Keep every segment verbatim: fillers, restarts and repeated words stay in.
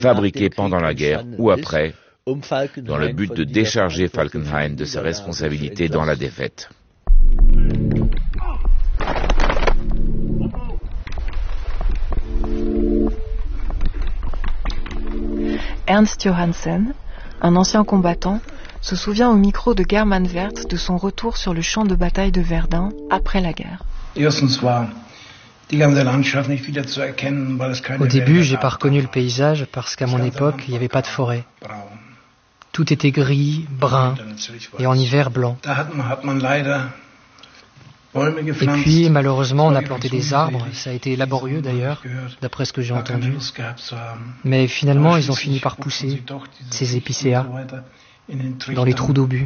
fabriqués pendant la guerre ou après, dans le but de décharger Falkenhayn de ses responsabilités dans la défaite. Ernst Johansen, un ancien combattant, se souvient au micro de German Wert de son retour sur le champ de bataille de Verdun après la guerre. Au début, j'ai pas reconnu le paysage parce qu'à mon époque, il n'y avait pas de forêt. Tout était gris, brun et en hiver blanc. Et puis, malheureusement, on a planté des arbres. Ça a été laborieux d'ailleurs, d'après ce que j'ai entendu. Mais finalement, ils ont fini par pousser, ces épicéas, dans les trous d'obus.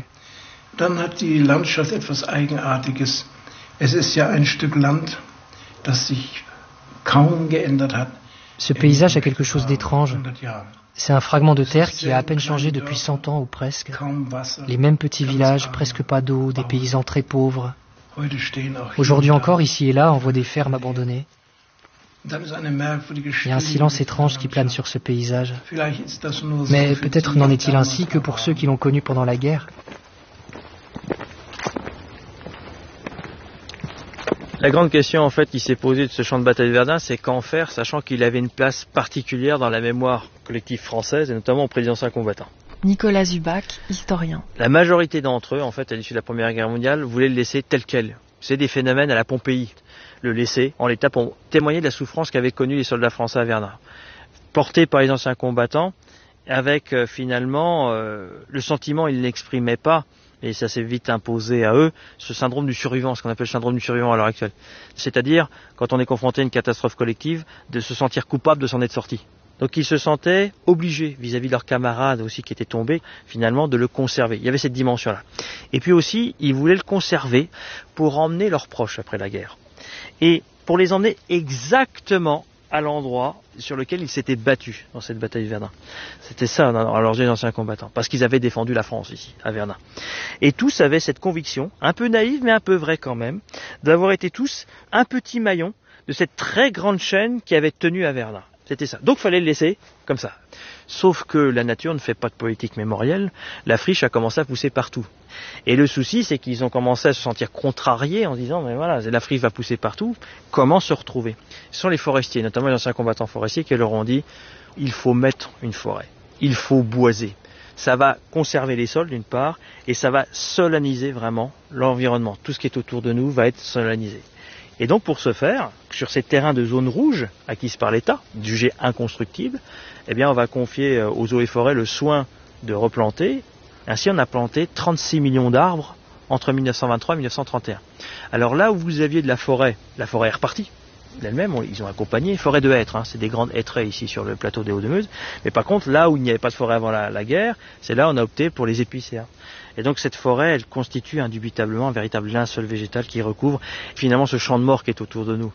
Ce paysage a quelque chose d'étrange. C'est un fragment de terre qui a à peine changé depuis cent ans ou presque. Les mêmes petits villages, presque pas d'eau, des paysans très pauvres. Aujourd'hui encore, ici et là, on voit des fermes abandonnées. Il y a un silence étrange qui plane sur ce paysage. Mais peut-être n'en est-il ainsi que pour ceux qui l'ont connu pendant la guerre. La grande question en fait qui s'est posée de ce champ de bataille de Verdun, c'est qu'en faire, sachant qu'il avait une place particulière dans la mémoire collective française et notamment auprès des anciens combattants. Nicolas Zubac, historien. La majorité d'entre eux, en fait, à l'issue de la Première Guerre mondiale, voulaient le laisser tel quel. C'est des phénomènes à la Pompéi. Le laisser en l'état pour témoigner de la souffrance qu'avaient connue les soldats français à Verdun. Portés par les anciens combattants, avec euh, finalement euh, le sentiment, ils ne l'exprimaient pas, et ça s'est vite imposé à eux, ce syndrome du survivant, ce qu'on appelle le syndrome du survivant à l'heure actuelle. C'est-à-dire, quand on est confronté à une catastrophe collective, de se sentir coupable de s'en être sorti. Donc ils se sentaient obligés, vis-à-vis de leurs camarades aussi qui étaient tombés, finalement, de le conserver. Il y avait cette dimension-là. Et puis aussi, ils voulaient le conserver pour emmener leurs proches après la guerre. Et pour les emmener exactement à l'endroit sur lequel ils s'étaient battus dans cette bataille de Verdun. C'était ça, alors les anciens combattants, parce qu'ils avaient défendu la France ici, à Verdun. Et tous avaient cette conviction, un peu naïve mais un peu vraie quand même, d'avoir été tous un petit maillon de cette très grande chaîne qui avait tenu à Verdun. C'était ça. Donc il fallait le laisser comme ça. Sauf que la nature ne fait pas de politique mémorielle, la friche a commencé à pousser partout. Et le souci, c'est qu'ils ont commencé à se sentir contrariés en disant, mais voilà, la friche va pousser partout, comment se retrouver? Ce sont les forestiers, notamment les anciens combattants forestiers, qui leur ont dit, il faut mettre une forêt, il faut boiser. Ça va conserver les sols d'une part, et ça va solaniser vraiment l'environnement. Tout ce qui est autour de nous va être solanisé. Et donc pour ce faire, sur ces terrains de zone rouge, acquises par l'État, jugés inconstructibles, eh bien on va confier aux eaux et forêts le soin de replanter. Ainsi on a planté trente-six millions d'arbres entre mille neuf cent vingt-trois et mille neuf cent trente et un. Alors là où vous aviez de la forêt, la forêt est repartie d'elle-même, ils ont accompagné, forêt de hêtres, hein, c'est des grandes hêtraies ici sur le plateau des Hauts-de-Meuse, mais par contre là où il n'y avait pas de forêt avant la, la guerre, c'est là où on a opté pour les épicéas. Et donc cette forêt, elle constitue indubitablement un véritable linceul végétal qui recouvre finalement ce champ de mort qui est autour de nous.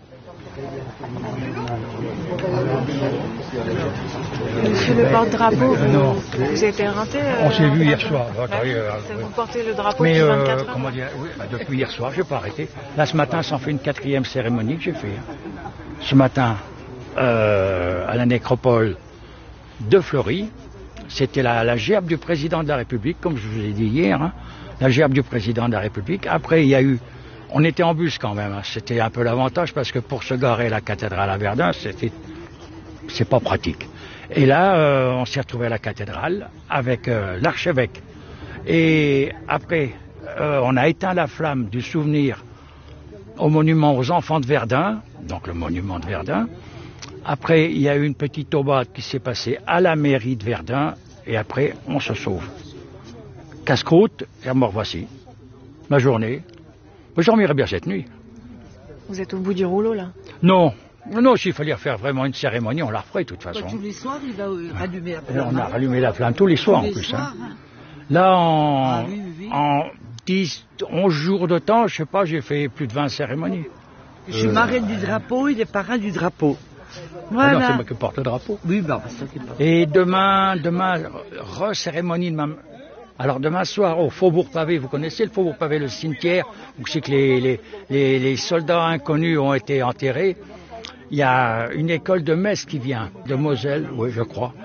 Monsieur le porte-drapeau, vous, vous êtes éreinté euh, On s'est vu hier soir. Euh, vous portez le drapeau Mais depuis euh, vingt-quatre heures. comment dire, oui, bah, depuis hier soir, je n'ai pas arrêté. Là, ce matin, ça en fait une quatrième cérémonie que j'ai fait. Ce matin, euh, à la nécropole de Fleury, c'était la, la gerbe du président de la République, comme je vous ai dit hier, hein, la gerbe du président de la République. Après, il y a eu... On était en bus quand même, hein. C'était un peu l'avantage parce que pour se garer à la cathédrale à Verdun, c'était, c'est pas pratique. Et là, euh, on s'est retrouvé à la cathédrale avec euh, l'archevêque. Et après, euh, on a éteint la flamme du souvenir au monument aux enfants de Verdun, donc le monument de Verdun. Après, il y a eu une petite aubade qui s'est passée à la mairie de Verdun. Et après, on se sauve. Casse-croûte, et me revoici. Ma journée. Je dormirai bien cette nuit. Vous êtes au bout du rouleau, là? Non. Non, s'il fallait faire vraiment une cérémonie, on la referait de toute façon. Tous les soirs, il va rallumer la flamme. On a rallumé la flamme tous les soirs tous en les plus. Soirs, Hein. hein. Là, en, ah, oui, oui. en dix, onze jours de temps, je sais pas, j'ai fait plus de vingt cérémonies. Je suis euh... marraine du drapeau, il est parrain du drapeau. Voilà. Ah non, c'est moi qui porte le drapeau. Oui, bah, ça c'est pas. Et demain, demain, re-cérémonie de ma... Alors demain soir, au Faubourg Pavé, vous connaissez le Faubourg Pavé, le cimetière, où c'est que les, les, les, les soldats inconnus ont été enterrés. Il y a une école de Metz qui vient, de Moselle, oui je crois.